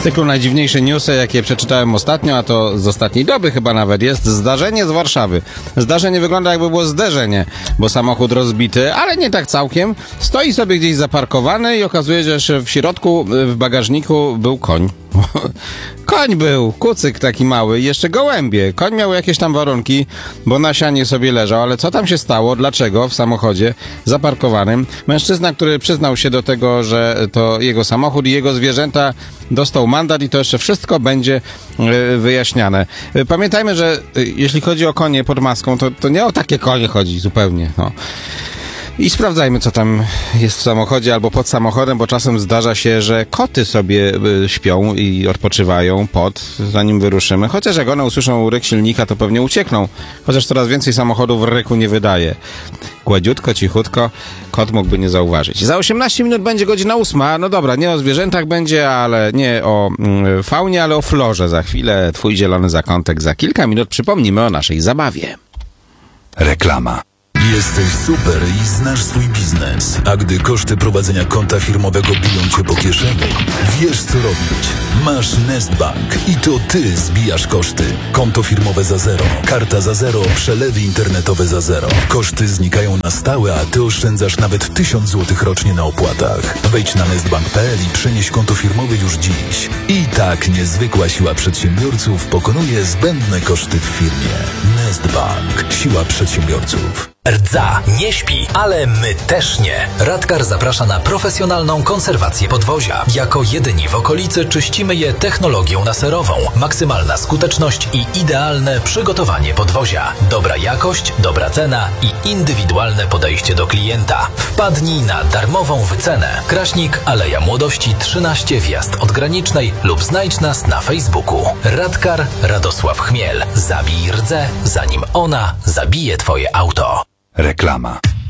cyklu najdziwniejsze newsy, jakie przeczytałem ostatnio, a to z ostatniej doby chyba nawet jest zdarzenie z Warszawy. Zdarzenie wygląda jakby było zderzenie, bo samochód rozbity, ale nie tak całkiem. Stoi sobie gdzieś zaparkowany i okazuje się, że w środku, w bagażniku był koń. Koń był, kucyk taki mały i jeszcze gołębie. Koń miał jakieś tam warunki, bo na sianie sobie leżał, ale co tam się stało, dlaczego w samochodzie zaparkowanym mężczyzna, który przyznał się do tego, że to jego samochód i jego zwierzęta, dostał mandat i to jeszcze wszystko będzie wyjaśniane. Pamiętajmy, że jeśli chodzi o konie pod maską, to nie o takie konie chodzi zupełnie, no. I sprawdzajmy, co tam jest w samochodzie albo pod samochodem, bo czasem zdarza się, że koty sobie śpią i odpoczywają zanim wyruszymy. Chociaż jak one usłyszą ryk silnika, to pewnie uciekną. Chociaż coraz więcej samochodów ryku nie wydaje. Gładziutko, cichutko, kot mógłby nie zauważyć. Za 18 minut będzie godzina 8. No dobra, nie o zwierzętach będzie, ale nie o faunie, ale o florze za chwilę. Twój zielony zakątek za kilka minut. Przypomnimy o naszej zabawie. Reklama. Jesteś super i znasz swój biznes, a gdy koszty prowadzenia konta firmowego biją cię po kieszeni, wiesz co robić. Masz Nestbank i to ty zbijasz koszty. Konto firmowe za zero, karta za zero, przelewy internetowe za zero. Koszty znikają na stałe, a ty oszczędzasz nawet 1000 zł rocznie na opłatach. Wejdź na nestbank.pl i przenieś konto firmowe już dziś. I tak niezwykła siła przedsiębiorców pokonuje zbędne koszty w firmie. Nestbank. Siła przedsiębiorców. Rdza nie śpi, ale my też nie. Radkar zaprasza na profesjonalną konserwację podwozia. Jako jedyni w okolicy czyścimy je technologią laserową. Maksymalna skuteczność i idealne przygotowanie podwozia. Dobra jakość, dobra cena i indywidualne podejście do klienta. Wpadnij na darmową wycenę. Kraśnik, Aleja Młodości 13, wjazd od Granicznej lub znajdź nas na Facebooku. Radkar Radosław Chmiel. Zabij rdzę, zanim ona zabije twoje auto. Reklama.